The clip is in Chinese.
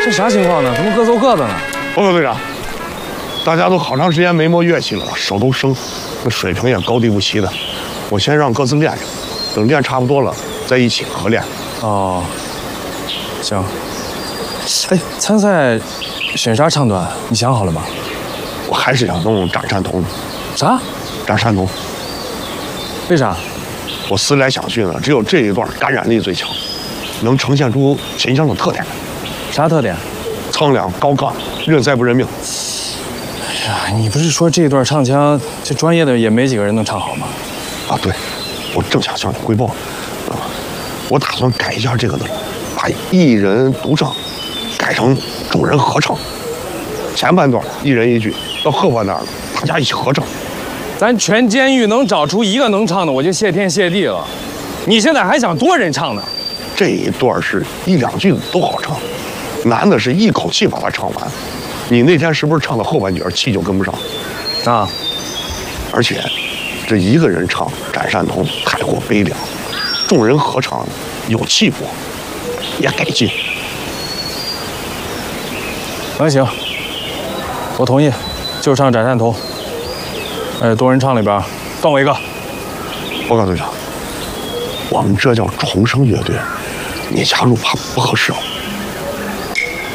这啥情况呢？怎么各奏各的呢？ 报告队长，大家都好长时间没摸乐器了，手都生，那水平也高低不齐的。我先让各自练练，等练差不多了再一起合练。 哦，行。哎，参赛选啥唱段？你想好了吗？ 我还是想弄展山童。 啥？ 展山童？ 为啥？ 我思来想去呢，只有这一段感染力最强，能呈现出秦腔的特点。 啥特点？ 苍凉高亢，认栽不认命。 哎呀，你不是说这段唱腔，这专业的也没几个人能唱好吗？ 啊，对，我正想向你汇报，我打算改一下这个的，把一人独唱改成众人合唱。前半段一人一句，到后半段大家一起合唱。 咱全监狱能找出一个能唱的，我就谢天谢地了。你现在还想多人唱呢？ 这一段是一两句都好唱，难的是一口气把它唱完。你那天是不是唱到后半句气就跟不上？ 啊！ 而且这一个人唱展山童太过悲凉，众人合唱有气魄，也给劲。 那行，我同意，就唱展山童。哎，多人唱里边断我一个。 报告队长，我们这叫重生乐队，你加入怕不合适。